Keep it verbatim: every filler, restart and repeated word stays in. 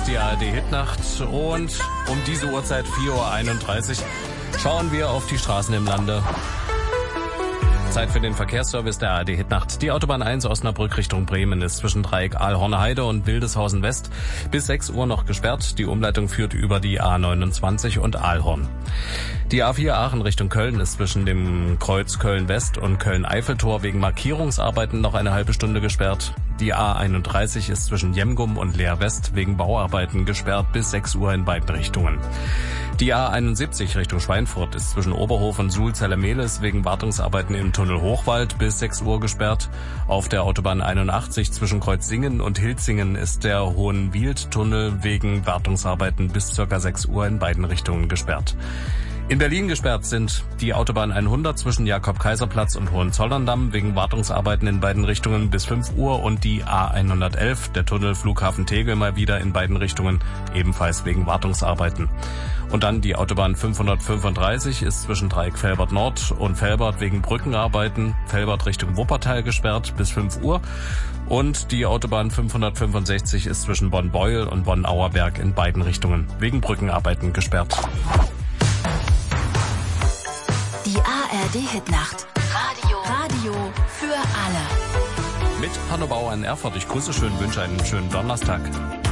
ist die A R D-Hitnacht und um diese Uhrzeit vier Uhr einunddreißig schauen wir auf die Straßen im Lande. Zeit für den Verkehrsservice der A R D-Hitnacht. Die Autobahn eins Osnabrück Richtung Bremen ist zwischen Dreieck Aalhorner Heide und Wildeshausen West bis sechs Uhr noch gesperrt. Die Umleitung führt über die A neunundzwanzig und Aalhorn. Die A vier Aachen Richtung Köln ist zwischen dem Kreuz Köln-West und Köln-Eiffeltor wegen Markierungsarbeiten noch eine halbe Stunde gesperrt. Die A einunddreißig ist zwischen Jemgum und Leer West wegen Bauarbeiten gesperrt bis sechs Uhr in beiden Richtungen. Die A einundsiebzig Richtung Schweinfurt ist zwischen Oberhof und Suhl-Zelle-Mehlis wegen Wartungsarbeiten im Tunnel Hochwald bis sechs Uhr gesperrt. Auf der Autobahn einundachtzig zwischen Kreuzsingen und Hilzingen ist der Hohenwild-Tunnel wegen Wartungsarbeiten bis circa sechs Uhr in beiden Richtungen gesperrt. In Berlin gesperrt sind die Autobahn hundert zwischen Jakob-Kaiser-Platz und Hohenzollern-Damm wegen Wartungsarbeiten in beiden Richtungen bis fünf Uhr und die A hundertelf, der Tunnel Flughafen Tegel mal wieder in beiden Richtungen, ebenfalls wegen Wartungsarbeiten. Und dann die Autobahn fünfhundertfünfunddreißig ist zwischen Dreieck Velbert Nord und Velbert wegen Brückenarbeiten, Velbert Richtung Wuppertal gesperrt bis fünf Uhr. Und die Autobahn fünfhundertfünfundsechzig ist zwischen Bonn-Beuel und Bonn-Auerberg in beiden Richtungen wegen Brückenarbeiten gesperrt. Die A R D-Hitnacht. Radio. Radio für alle. Mit Hanno Bauer in Erfurt. Ich grüße schön, wünsche einen schönen Donnerstag.